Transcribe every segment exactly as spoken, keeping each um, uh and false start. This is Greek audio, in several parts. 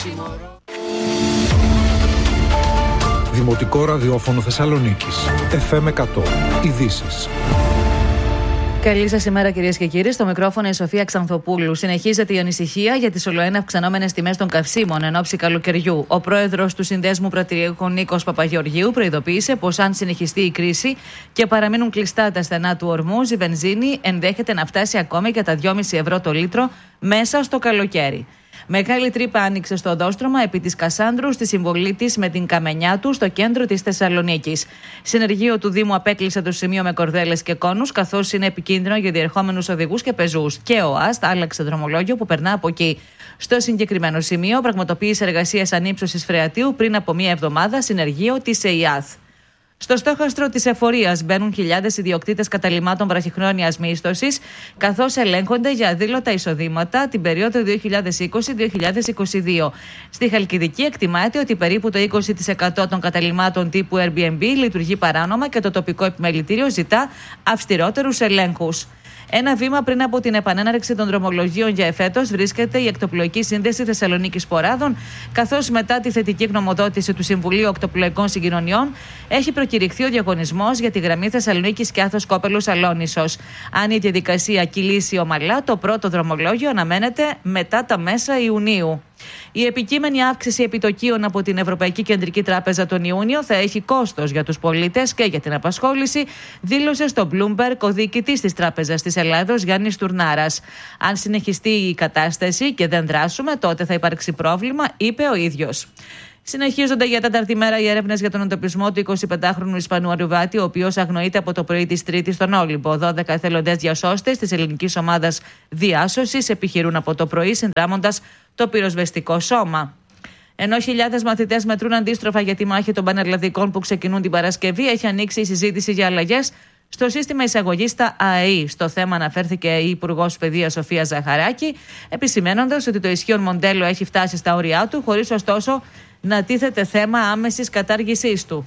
Δημοτικό ραδιόφωνο Θεσσαλονίκης. εφ εμ εκατό. Ειδήσεις. Καλή σας ημέρα, κυρίες και κύριοι. Στο μικρόφωνο η Σοφία Ξανθοπούλου. Συνεχίζεται η ανησυχία για τις ολοένα αυξανόμενες τιμές των καυσίμων εν ώψη καλοκαιριού. Ο πρόεδρος του Συνδέσμου Πρατηριούχων, Νίκος Παπαγεωργίου, προειδοποίησε πως αν συνεχιστεί η κρίση και παραμείνουν κλειστά τα στενά του ορμούς, η βενζίνη ενδέχεται να φτάσει ακόμη και τα δυόμισι ευρώ το λίτρο μέσα στο καλοκαίρι. Μεγάλη τρύπα άνοιξε στο οδόστρωμα επί της Κασάνδρου στη συμβολή της με την Καμενιά του στο κέντρο της Θεσσαλονίκης. Συνεργείο του Δήμου απέκλεισε το σημείο με κορδέλες και κόνους, καθώς είναι επικίνδυνο για διερχόμενους οδηγούς και πεζούς. Και ο ΑΣΤ άλλαξε δρομολόγιο που περνά από εκεί. Στο συγκεκριμένο σημείο πραγματοποίησε εργασίες ανύψωσης φρεατίου πριν από μία εβδομάδα συνεργείο της ΕΙΑΘ. Στο στόχαστρο της εφορίας μπαίνουν χιλιάδες ιδιοκτήτες καταλυμάτων βραχυχρόνιας μίσθωσης, καθώς ελέγχονται για αδήλωτα εισοδήματα την περίοδο δύο χιλιάδες είκοσι με δύο χιλιάδες είκοσι δύο. Στη Χαλκιδική εκτιμάται ότι περίπου το είκοσι τοις εκατό των καταλυμάτων τύπου Airbnb λειτουργεί παράνομα και το τοπικό επιμελητήριο ζητά αυστηρότερους ελέγχους. Ένα βήμα πριν από την επανέναρξη των δρομολογίων για εφέτος βρίσκεται η Εκτοπλοϊκή Σύνδεση Θεσσαλονίκης Ποράδων, καθώς μετά τη θετική γνωμοδότηση του Συμβουλίου Ακτοπλοϊκών Συγκοινωνιών έχει προκηρυχθεί ο διαγωνισμός για τη γραμμή Θεσσαλονίκης Κιάθος Κόπελος Αλόνισσος. Αν η διαδικασία κυλήσει ομαλά, το πρώτο δρομολόγιο αναμένεται μετά τα μέσα Ιουνίου. Η επικείμενη αύξηση επιτοκίων από την Ευρωπαϊκή Κεντρική Τράπεζα τον Ιούνιο θα έχει κόστος για τους πολίτες και για την απασχόληση, δήλωσε στο Bloomberg ο διοικητής της Τράπεζας της Ελλάδος Γιάννης Τουρνάρας. Αν συνεχιστεί η κατάσταση και δεν δράσουμε, τότε θα υπάρξει πρόβλημα, είπε ο ίδιος. Συνεχίζονται για τέταρτη μέρα οι έρευνες για τον εντοπισμό του εικοσιπεντάχρονου Ισπανού Αρουβάτη, ο οποίος αγνοείται από το πρωί της Τρίτης στον Όλυμπο. δώδεκα εθελοντές διασώστες της ελληνικής ομάδας διάσωσης επιχειρούν από το πρωί, συνδράμοντας το πυροσβεστικό σώμα. Ενώ χιλιάδες μαθητές μετρούν αντίστροφα για τη μάχη των πανελλαδικών που ξεκινούν την Παρασκευή, έχει ανοίξει η συζήτηση για αλλαγές στο σύστημα εισαγωγής στα ΑΕΗ. Στο θέμα αναφέρθηκε η Υπουργός Παιδείας Σοφία Ζαχαράκη, επισημένοντας ότι το ισχύον μοντέλο έχει φτάσει στα όρια του, χωρίς ωστόσο να τίθεται θέμα άμεσης κατάργησής του.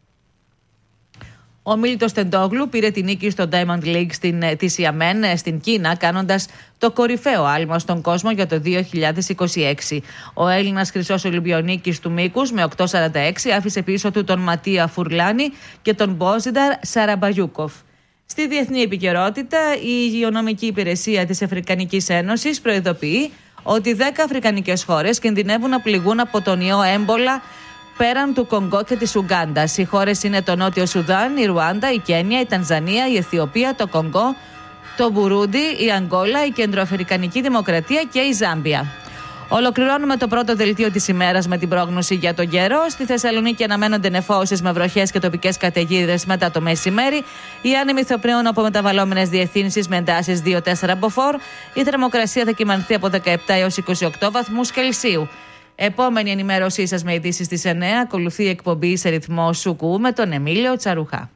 Ο Μίλτος Τεντόγλου πήρε την νίκη στο Diamond League στην, της Ιαμέν στην Κίνα, κάνοντας το κορυφαίο άλμα στον κόσμο για το δύο χιλιάδες είκοσι έξι. Ο Έλληνας χρυσός Ολυμπιονίκης του μήκους με οκτώ σαράντα έξι άφησε πίσω του τον Ματία Φουρλάνη και τον Μπόζινταρ Σαραμπαγιούκοφ. Στη διεθνή επικαιρότητα, η Υγειονομική Υπηρεσία της Αφρικανικής Ένωσης προειδοποιεί ότι δέκα αφρικανικές χώρες κινδυνεύουν να πληγούν από τον ιό έμπολα πέραν του Κονγκό και της Ουγκάντας. Οι χώρες είναι το Νότιο Σουδάν, η Ρουάντα, η Κένια, η Τανζανία, η Αιθιοπία, το Κονγκό, το Μπουρούντι, η Αγγόλα, η Κεντροαφρικανική Δημοκρατία και η Ζάμπια. Ολοκληρώνουμε το πρώτο δελτίο της ημέρας με την πρόγνωση για τον καιρό. Στη Θεσσαλονίκη αναμένονται νεφώσεις με βροχές και τοπικές καταιγίδες μετά το μεσημέρι. Οι άνεμοι θα πνέουν από μεταβαλλόμενες διευθύνσεις με εντάσεις δύο τέσσερα μποφόρ. Η θερμοκρασία θα κυμανθεί από δεκαεπτά έως είκοσι οκτώ βαθμούς Κελσίου. Επόμενη ενημέρωσή σας με ειδήσεις στις εννιά. Ακολουθεί η εκπομπή σε ρυθμό Σουκού με τον Εμίλιο Τσαρουχά.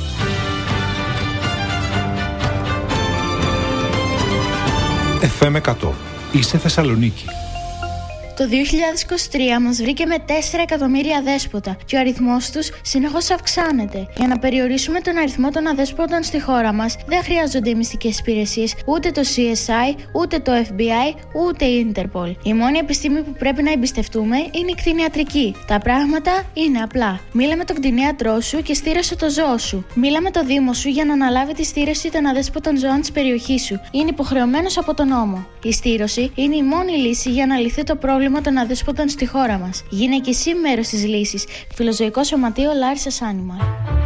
εφ εμ εκατό. Είσαι Θεσσαλονίκη. Το δύο χιλιάδες είκοσι τρία μας βρήκε με τέσσερα εκατομμύρια αδέσποτα και ο αριθμός τους συνεχώς αυξάνεται. Για να περιορίσουμε τον αριθμό των αδέσποτων στη χώρα μας, δεν χρειάζονται οι μυστικές υπηρεσίες, ούτε το σι ες άι, ούτε το εφ μπι άι, ούτε η Interpol. Η μόνη επιστήμη που πρέπει να εμπιστευτούμε είναι η κτηνιατρική. Τα πράγματα είναι απλά. Μίλα με τον κτηνίατρό σου και στήρωσε το ζώο σου. Μίλα με το Δήμο σου για να αναλάβει τη στήρωση των αδέσποτων ζώων της περιοχής σου. Είναι υποχρεωμένος από τον νόμο. Η στήρωση είναι η μόνη λύση για να λυθεί το πρόβλημα των αδέσποτων στη χώρα μας. Γίνε και εσύ μέρος της λύσης. Φιλοζωικό Σωματείο Λάρισας Animal.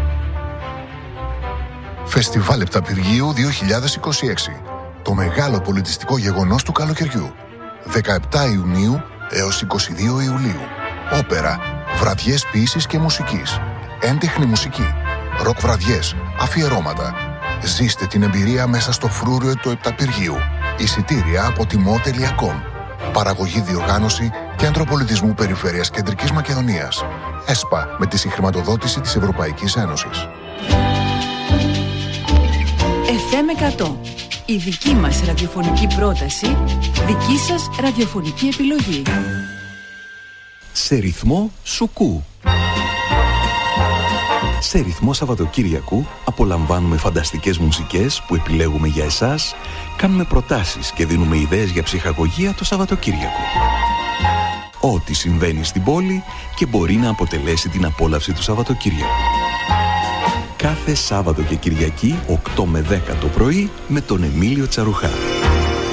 Φεστιβάλ Επταπηργίου δύο χιλιάδες είκοσι έξι. Το μεγάλο πολιτιστικό γεγονός του καλοκαιριού. δεκαεπτά Ιουνίου έως είκοσι δύο Ιουλίου. Όπερα, βραδιές ποίησης και μουσικής. Έντεχνη μουσική. Ροκ βραδιές, αφιερώματα. Ζήστε την εμπειρία μέσα στο φρούριο του Επταπηργίου. Εισιτήρια από τιμό τελεία κομ. Παραγωγή, διοργάνωση Κέντρο Πολιτισμού Περιφέρειας Κεντρικής Μακεδονίας. ΕΣΠΑ με τη συγχρηματοδότηση της Ευρωπαϊκής Ένωσης. εφ εμ εκατό. Η δική μας ραδιοφωνική πρόταση, δική σας ραδιοφωνική επιλογή. Σε ρυθμό Σουκού. Σε ρυθμό Σαββατοκύριακου απολαμβάνουμε φανταστικές μουσικές που επιλέγουμε για εσάς, κάνουμε προτάσεις και δίνουμε ιδέες για ψυχαγωγία το Σαββατοκύριακο. ό,τι συμβαίνει στην πόλη και μπορεί να αποτελέσει την απόλαυση του Σαββατοκύριακου. Κάθε Σάββατο και Κυριακή, οκτώ με δέκα το πρωί, με τον Εμίλιο Τσαρουχά.